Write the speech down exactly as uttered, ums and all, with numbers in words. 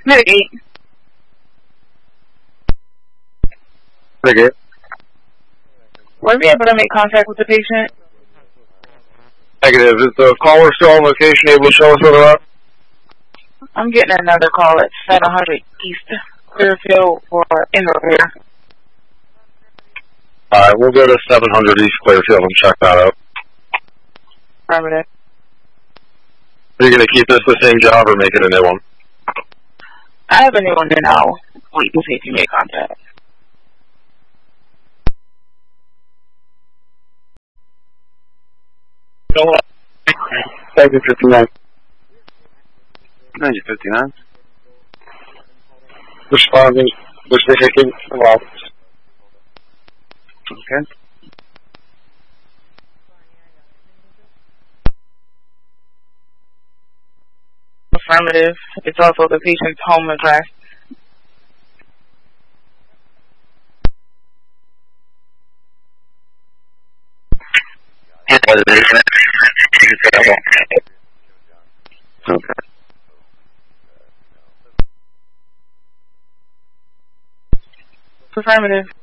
Mitigate. Mitigate. Were we able to make contact with the patient? Negative. Is the caller still on location, able to show us where they're at? I'm getting another call at seven hundred East Clearfield for Inververe. Alright, we'll go to seven hundred East Clearfield and check that out. Affirmative. Are you going to keep this the same job or make it a new one? I have a new one there now. Wait to see if you make contact. Thank you, fifty-nine. Ninety fifty-nine. Responding. Which they taking? Well. Okay. Affirmative. It's also the patient's home address. Okay. Affirmative.